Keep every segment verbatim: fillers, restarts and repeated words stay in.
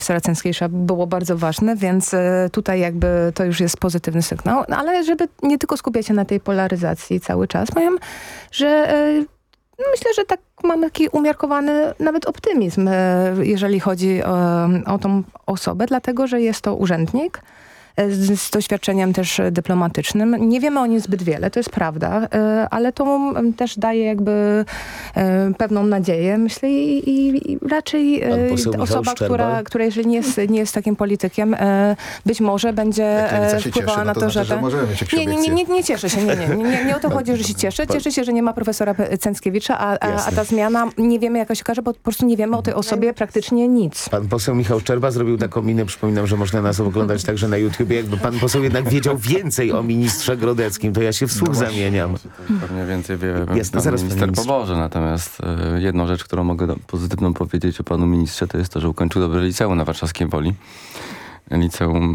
profesora Cęckiewicza było bardzo ważne, więc tutaj jakby to już jest pozytywny sygnał. No, ale żeby nie tylko skupiać się na tej polaryzacji cały czas, powiem, że no myślę, że tak mamy taki umiarkowany nawet optymizm, jeżeli chodzi o, o tą osobę, dlatego, że jest to urzędnik z, z doświadczeniem też dyplomatycznym. Nie wiemy o nim zbyt wiele, to jest prawda, ale to też daje jakby pewną nadzieję, myślę, i, i, i raczej osoba, która, która jeżeli nie jest, nie jest takim politykiem, być może będzie wpływała cieszy, na to, to, znaczy, że... że możemy mieć nie, nie, nie, nie, nie cieszę się, nie, nie, nie, nie o to chodzi, że się cieszę. Cieszę się, że nie ma profesora Cęckiewicza, a, a, a ta zmiana, nie wiemy jak się okaże, bo po prostu nie wiemy o tej osobie praktycznie nic. Pan poseł Michał Szczerba zrobił taką minę, przypominam, że można nas oglądać także na YouTubie. Jakby pan poseł jednak wiedział więcej o ministrze Grodeckim, to ja się w słuch no zamieniam. Pewnie więcej wie Jasne, pan zaraz minister Poboże, natomiast y, jedną rzecz, którą mogę do, pozytywną powiedzieć o panu ministrze, to jest to, że ukończył dobre liceum na Warszawskiej Woli. Liceum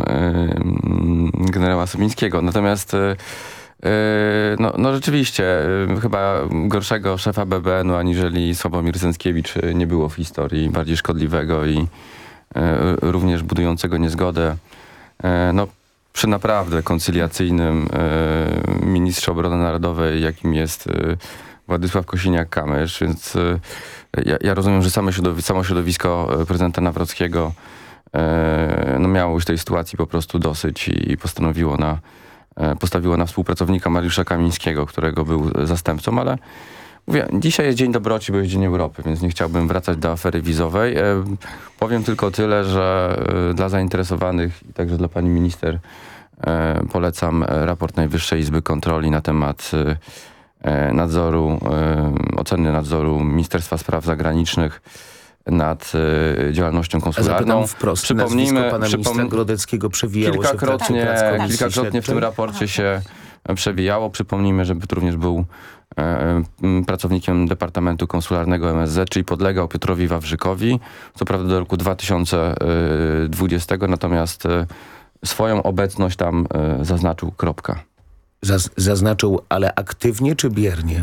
y, generała Sobińskiego. Natomiast y, y, no, no rzeczywiście y, chyba gorszego szefa B B N-u aniżeli Sławomir Cęckiewicz nie było w historii, bardziej szkodliwego i y, również budującego niezgodę. Y, no, przy naprawdę koncyliacyjnym y, ministrze obrony narodowej, jakim jest y, Władysław Kosiniak-Kamysz, więc y, ja, ja rozumiem, że samo środowisko, samo środowisko prezydenta Nawrockiego y, no miało już tej sytuacji po prostu dosyć i, i postanowiło na, y, postawiło na współpracownika Mariusza Kamińskiego, którego był zastępcą, ale mówię, dzisiaj jest Dzień Dobroci, bo jest Dzień Europy, więc nie chciałbym wracać do afery wizowej. Y, powiem tylko tyle, że y, dla zainteresowanych i także dla pani minister y, polecam raport Najwyższej Izby Kontroli na temat y, nadzoru, y, oceny nadzoru Ministerstwa Spraw Zagranicznych nad y, działalnością konsularną. Zapytam wprost, przypomnijmy, pana przypom... ministra Grodeckiego przewijało kilkakrotnie, się w kilkakrotnie w tym raporcie się przewijało. Przypomnijmy, że Byt również był y, y, pracownikiem Departamentu Konsularnego M S Z, czyli podlegał Piotrowi Wawrzykowi, co prawda do roku dwa tysiące dwudziestego, natomiast y, swoją obecność tam y, zaznaczył kropka. Zaz zaznaczył, ale aktywnie czy biernie?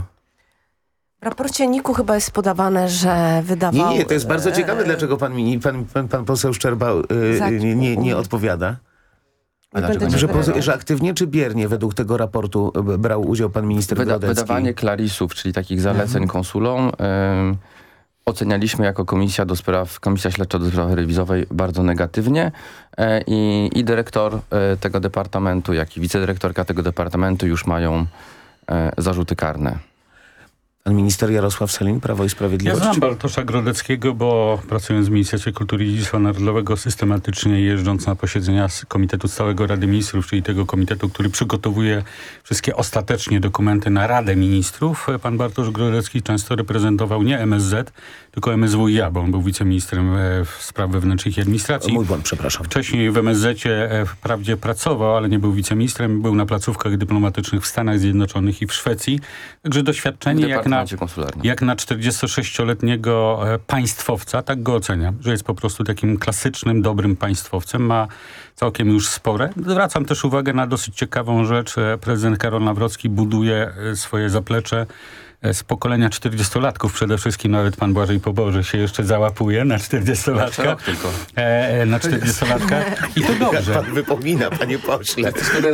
W raporcie N I K-u chyba jest podawane, że wydawał... Nie, nie, to jest bardzo ciekawe, dlaczego pan, pan, pan, pan poseł Szczerba yy, nie, nie, nie odpowiada. A dlaczego? Że, poza, że aktywnie czy biernie według tego raportu brał udział pan minister Wyda Grodecki? Wydawanie klarisów, czyli takich zaleceń mhm. konsulom, yy, ocenialiśmy jako komisja do spraw, komisja śledcza do spraw rewizowej bardzo negatywnie yy, i, i dyrektor yy, tego departamentu, jak i wicedyrektorka tego departamentu już mają yy, zarzuty karne. Pan minister Jarosław Sellin, Prawo i Sprawiedliwość. Ja znam Bartosza Grodeckiego, bo pracując w Ministerstwie Kultury i Dziedzictwa Narodowego, systematycznie jeżdżąc na posiedzenia Komitetu Stałego Rady Ministrów, czyli tego komitetu, który przygotowuje wszystkie ostatecznie dokumenty na Radę Ministrów. Pan Bartosz Grodecki często reprezentował nie M S Z, tylko M S W i A, bo on był wiceministrem spraw wewnętrznych i administracji. Mój błąd, przepraszam. Wcześniej w M S Z-cie wprawdzie pracował, ale nie był wiceministrem. Był na placówkach dyplomatycznych w Stanach Zjednoczonych i w Szwecji. Także doświadczenie jak na, jak na czterdziestosześcioletniego państwowca, tak go oceniam, że jest po prostu takim klasycznym, dobrym państwowcem. Ma całkiem już spore. Zwracam też uwagę na dosyć ciekawą rzecz. Prezydent Karol Nawrocki buduje swoje zaplecze z pokolenia czterdziestolatków. Przede wszystkim nawet pan Błażej Poboże się jeszcze załapuje na czterdziestolatka. tylko. E, na czterdziestolatka. I to dobrze. Pan wypomina, panie pośle.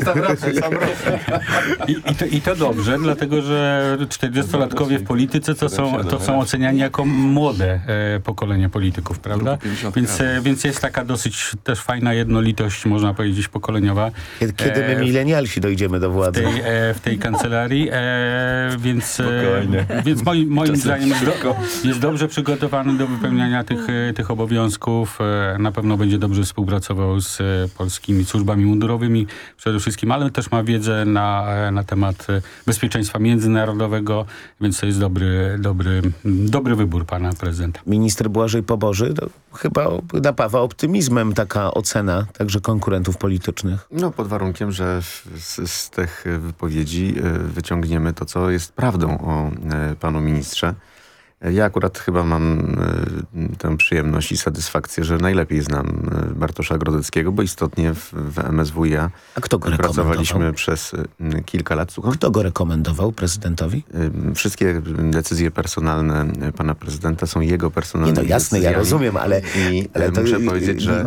I, i, to, I to dobrze, dlatego że czterdziestolatkowie w polityce to są, to są oceniani jako młode e, pokolenie polityków, prawda? Więc, e, więc jest taka dosyć też fajna jednolitość, można powiedzieć, pokoleniowa. Kiedy, kiedy my milenialsi dojdziemy do władzy? W tej, e, w tej kancelarii. E, więc e, Więc moim, moim zdaniem jest, do, jest dobrze przygotowany do wypełniania tych, tych obowiązków. Na pewno będzie dobrze współpracował z polskimi służbami mundurowymi przede wszystkim, ale też ma wiedzę na, na temat bezpieczeństwa międzynarodowego, więc to jest dobry, dobry, dobry wybór pana prezydenta. Minister Błażej Poboży to chyba napawa optymizmem taka ocena także konkurentów politycznych. No pod warunkiem, że z, z tych wypowiedzi wyciągniemy to, co jest prawdą o panu ministrze. Ja akurat chyba mam tę przyjemność i satysfakcję, że najlepiej znam Bartosza Grodeckiego, bo istotnie w, w M S W i A A kto go pracowaliśmy przez kilka lat. Słucham? Kto go rekomendował prezydentowi? Wszystkie decyzje personalne pana prezydenta są jego personalnymi Nie, no jasne, decyzjami. ja rozumiem, ale, I ale to muszę powiedzieć, że